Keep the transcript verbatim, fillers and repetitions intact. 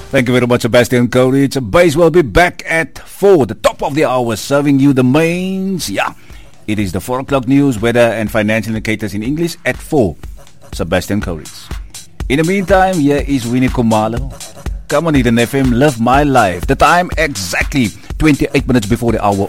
Thank you very much, Sebastian Courage. Base will be back at four, the top of the hour, serving you the mains. Yeah, it is the four o'clock news, weather and financial indicators in English at four. Sebastian Courage. In the meantime, here is Winnie Kumalo. Come on, Eden F M, live my life. The time exactly twenty-eight minutes before the hour